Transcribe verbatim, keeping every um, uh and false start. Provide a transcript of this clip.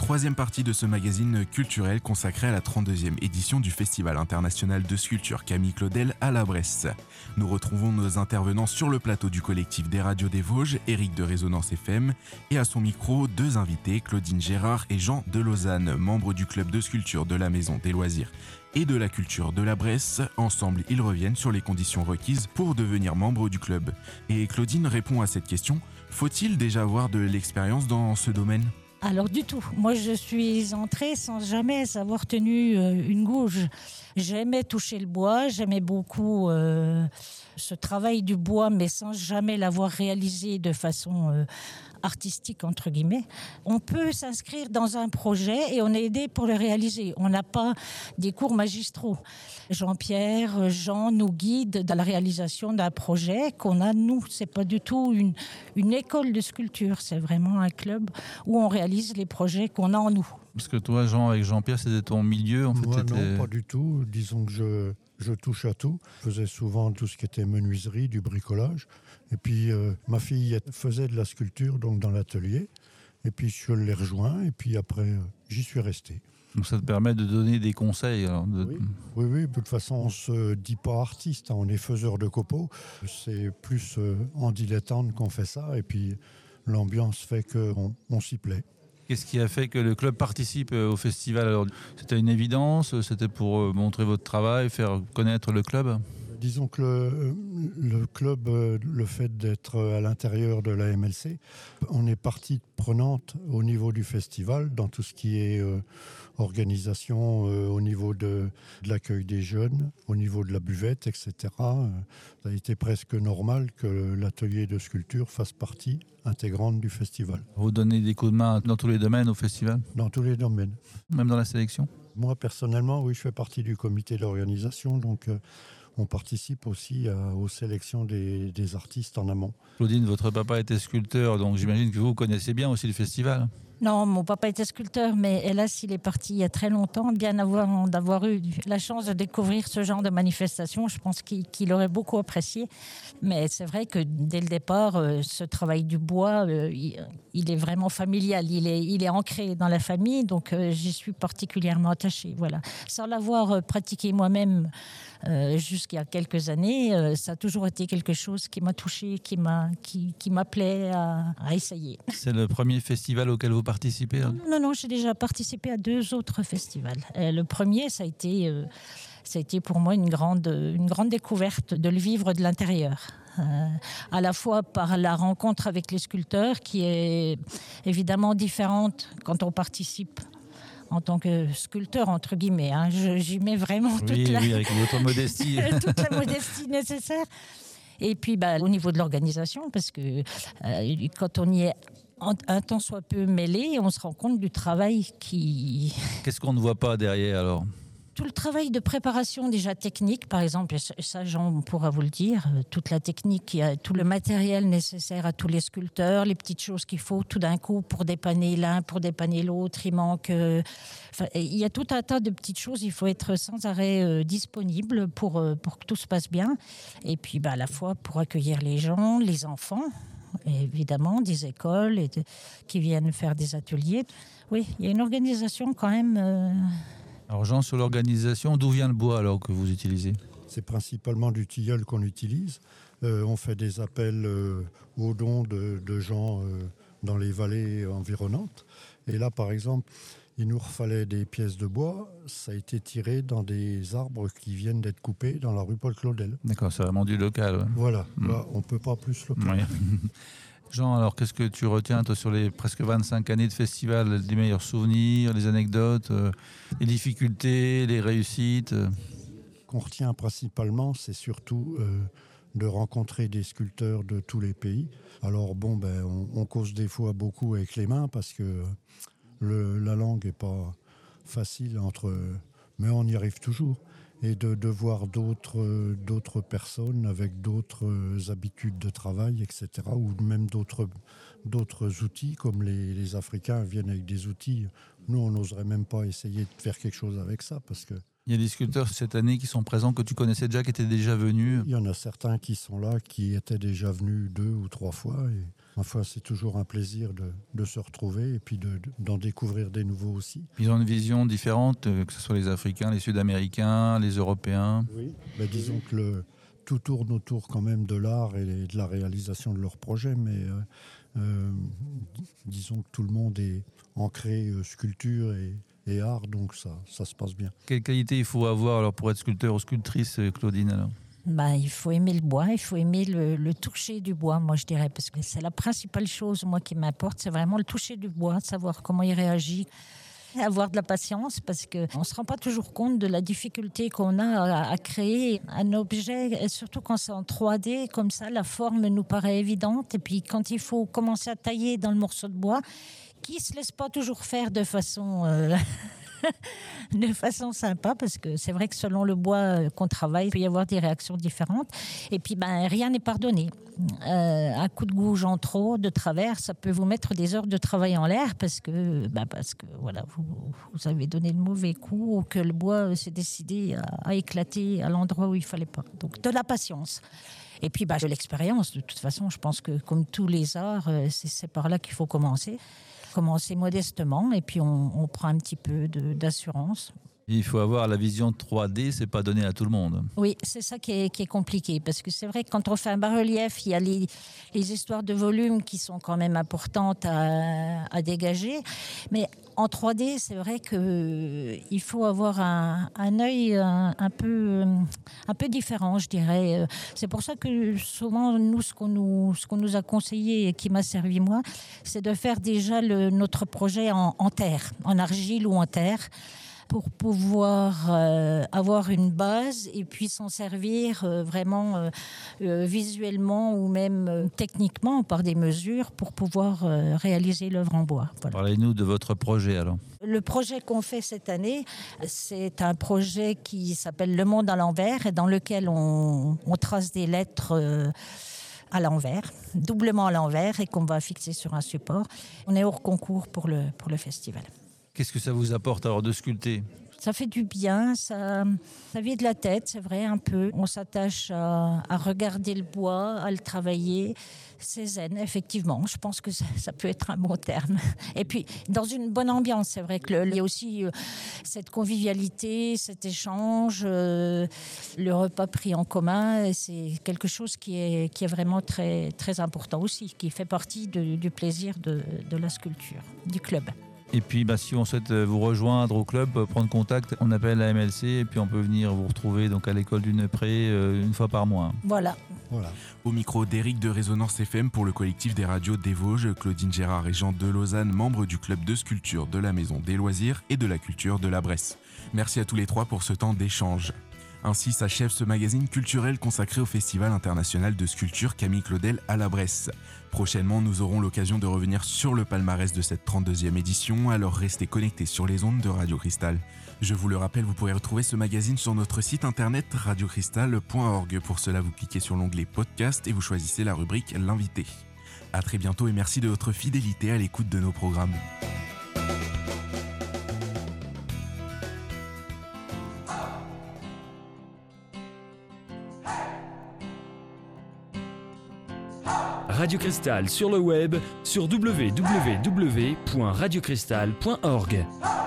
Troisième partie de ce magazine culturel consacré à la trente-deuxième édition du Festival international de sculpture Camille Claudel à la Bresse. Nous retrouvons nos intervenants sur le plateau du collectif des radios des Vosges, Eric de Résonance F M, et à son micro, deux invités, Claudine Gérard et Jean de Lausanne, membres du club de sculpture de la Maison des Loisirs et de la Culture de la Bresse. Ensemble, ils reviennent sur les conditions requises pour devenir membre du club. Et Claudine répond à cette question, faut-il déjà avoir de l'expérience dans ce domaine ? Alors du tout. Moi, je suis entrée sans jamais avoir tenu euh, une gouge. J'aimais toucher le bois, j'aimais beaucoup euh, ce travail du bois, mais sans jamais l'avoir réalisé de façon euh, artistique, entre guillemets. On peut s'inscrire dans un projet et on est aidé pour le réaliser. On n'a pas des cours magistraux. Jean-Pierre, Jean nous guide dans la réalisation d'un projet qu'on a, nous. C'est pas du tout une, une école de sculpture, c'est vraiment un club où on réalise les projets qu'on a en nous. Parce que toi, Jean, avec Jean-Pierre, c'était ton milieu en fait. Moi, t'étais... non, pas du tout. Disons que je, je touche à tout. Je faisais souvent tout ce qui était menuiserie, du bricolage. Et puis, euh, ma fille faisait de la sculpture donc dans l'atelier. Et puis, je l'ai rejoint. Et puis après, euh, j'y suis resté. Donc ça te permet de donner des conseils alors de... oui. oui, oui. De toute façon, on ne se dit pas artiste. Hein, on est faiseur de copeaux. C'est plus euh, en dilettante qu'on fait ça. Et puis, l'ambiance fait qu'on on s'y plaît. Qu'est-ce qui a fait que le club participe au festival ? Alors, c'était une évidence ? C'était pour montrer votre travail, faire connaître le club ? Disons que le, le club, le fait d'être à l'intérieur de la M L C, on est partie prenante au niveau du festival, dans tout ce qui est euh, organisation, euh, au niveau de, de l'accueil des jeunes, au niveau de la buvette, et cetera. Ça a été presque normal que l'atelier de sculpture fasse partie intégrante du festival. Vous donnez des coups de main dans tous les domaines au festival ? Dans tous les domaines. Même dans la sélection ? Moi, personnellement, oui, je fais partie du comité d'organisation, donc euh, on participe aussi à, aux sélections des, des artistes en amont. Claudine, votre papa était sculpteur, donc j'imagine que vous connaissez bien aussi le festival. Non, mon papa était sculpteur, mais hélas, il est parti il y a très longtemps. Bien avant d'avoir eu la chance de découvrir ce genre de manifestation, je pense qu'il, qu'il aurait beaucoup apprécié. Mais c'est vrai que dès le départ, euh, ce travail du bois, euh, il, il est vraiment familial. Il est, il est ancré dans la famille, donc euh, j'y suis particulièrement attachée. Voilà. Sans l'avoir euh, pratiqué moi-même euh, jusqu'à quelques années, euh, ça a toujours été quelque chose qui m'a touchée, qui, m'a, qui, qui m'appelait à, à essayer. C'est le premier festival auquel vous participez hein ? Non, non, j'ai déjà participé à deux autres festivals. Euh, le premier, ça a été, euh, ça a été pour moi une grande, une grande découverte de le vivre de l'intérieur. Euh, à la fois par la rencontre avec les sculpteurs, qui est évidemment différente quand on participe en tant que sculpteur, entre guillemets. Hein. Je, j'y mets vraiment toute, oui, la... oui, avec votre modestie. toute la modestie nécessaire. Et puis, bah, au niveau de l'organisation, parce que euh, quand on y est un temps soit peu mêlé, on se rend compte du travail qui... Qu'est-ce qu'on ne voit pas derrière alors ? Tout le travail de préparation déjà technique, par exemple, ça Jean pourra vous le dire, toute la technique, tout le matériel nécessaire à tous les sculpteurs, les petites choses qu'il faut tout d'un coup pour dépanner l'un, pour dépanner l'autre, il manque... Euh, enfin, il y a tout un tas de petites choses, il faut être sans arrêt euh, disponible pour, euh, pour que tout se passe bien. Et puis bah, à la fois pour accueillir les gens, les enfants, et évidemment des écoles et de, qui viennent faire des ateliers. Oui, il y a une organisation quand même... Euh, Alors Jean, sur l'organisation, d'où vient le bois alors que vous utilisez ? C'est principalement du tilleul qu'on utilise. Euh, on fait des appels euh, aux dons de, de gens euh, dans les vallées environnantes. Et là, par exemple, il nous fallait des pièces de bois. Ça a été tiré dans des arbres qui viennent d'être coupés dans la rue Paul Claudel. D'accord, c'est vraiment du local. Ouais. Voilà, mmh. là, on ne peut pas plus le oui. Jean, alors qu'est-ce que tu retiens toi, sur les presque vingt-cinq années de festival, les meilleurs souvenirs, les anecdotes, euh, les difficultés, les réussites euh... Qu'on retient principalement, c'est surtout euh, de rencontrer des sculpteurs de tous les pays. Alors bon, ben, on, on cause des fois beaucoup avec les mains parce que le, la langue n'est pas facile, entre, mais on y arrive toujours. Et de, de voir d'autres, d'autres personnes avec d'autres habitudes de travail, et cetera, ou même d'autres, d'autres outils, comme les, les Africains viennent avec des outils. Nous, on n'oserait même pas essayer de faire quelque chose avec ça, parce que... Il y a des sculpteurs cette année qui sont présents, que tu connaissais déjà, qui étaient déjà venus. Il y en a certains qui sont là, qui étaient déjà venus deux ou trois fois, et ma foi, c'est toujours un plaisir de, de se retrouver et puis de, de, d'en découvrir des nouveaux aussi. Ils ont une vision différente, que ce soit les Africains, les Sud-Américains, les Européens. Oui, ben, disons que le, tout tourne autour quand même de l'art et de la réalisation de leurs projets, mais euh, euh, disons que tout le monde est ancré euh, sculpture et, et art, donc ça, ça se passe bien. Quelle qualité il faut avoir alors, pour être sculpteur ou sculptrice, Claudine alors? Bah, il faut aimer le bois, il faut aimer le, le toucher du bois, moi je dirais, parce que c'est la principale chose moi qui m'importe, c'est vraiment le toucher du bois, savoir comment il réagit, avoir de la patience, parce qu'on ne se rend pas toujours compte de la difficulté qu'on a à, à créer un objet, et surtout quand c'est en trois D, comme ça, la forme nous paraît évidente, et puis quand il faut commencer à tailler dans le morceau de bois, qui ne se laisse pas toujours faire de façon... Euh de façon sympa, parce que c'est vrai que selon le bois qu'on travaille, il peut y avoir des réactions différentes. Et puis, ben, rien n'est pardonné. Euh, un coup de gouge en trop, de travers, ça peut vous mettre des heures de travail en l'air parce que, ben, parce que voilà, vous, vous avez donné le mauvais coup ou que le bois s'est décidé à, à éclater à l'endroit où il ne fallait pas. Donc, de la patience. Et puis, ben, de l'expérience. De toute façon, je pense que comme tous les arts, c'est, c'est par là qu'il faut commencer. Commencer modestement et puis on, on prend un petit peu de, d'assurance. Il faut avoir la vision trois D, c'est pas donné à tout le monde. Oui, c'est ça qui est, qui est compliqué, parce que c'est vrai que quand on fait un bas-relief, il y a les, les histoires de volume qui sont quand même importantes à, à dégager, mais en trois D, c'est vrai qu'il faut avoir un, un œil un, un, peu, un peu différent, je dirais. C'est pour ça que souvent, nous, ce qu'on nous, ce qu'on nous a conseillé et qui m'a servi moi, c'est de faire déjà le, notre projet en, en terre, en argile ou en terre, pour pouvoir euh, avoir une base et puis s'en servir euh, vraiment euh, euh, visuellement ou même euh, techniquement par des mesures pour pouvoir euh, réaliser l'œuvre en bois. Voilà. Parlez-nous de votre projet alors. Le projet qu'on fait cette année, c'est un projet qui s'appelle Le Monde à l'envers et dans lequel on, on trace des lettres euh, à l'envers, doublement à l'envers et qu'on va fixer sur un support. On est hors concours pour le, pour le festival. Qu'est-ce que ça vous apporte alors de sculpter ? Ça fait du bien, ça, ça vide la tête, c'est vrai, un peu. On s'attache à, à regarder le bois, à le travailler. C'est zen, effectivement. Je pense que ça, ça peut être un bon terme. Et puis, dans une bonne ambiance, c'est vrai qu'il y a aussi euh, cette convivialité, cet échange, euh, le repas pris en commun. C'est quelque chose qui est, qui est vraiment très, très important aussi, qui fait partie de, du plaisir de, de la sculpture, du club. Et puis, bah, si on souhaite vous rejoindre au club, prendre contact, on appelle la M L C et puis on peut venir vous retrouver donc à l'école du Neupré euh, une fois par mois. Voilà. Voilà. Au micro d'Éric de Résonance F M pour le collectif des radios des Vosges, Claudine Gérard et Jean de Lausanne, membres du club de sculpture de la Maison des Loisirs et de la Culture de la Bresse. Merci à tous les trois pour ce temps d'échange. Ainsi s'achève ce magazine culturel consacré au Festival international de sculpture Camille Claudel à la Bresse. Prochainement, nous aurons l'occasion de revenir sur le palmarès de cette trente-deuxième édition, alors restez connectés sur les ondes de Radio Cristal. Je vous le rappelle, vous pourrez retrouver ce magazine sur notre site internet radio cristal point org. Pour cela, vous cliquez sur l'onglet podcast et vous choisissez la rubrique L'invité. À très bientôt et merci de votre fidélité à l'écoute de nos programmes. Radio Cristal sur le web sur w w w point radio cristal point org.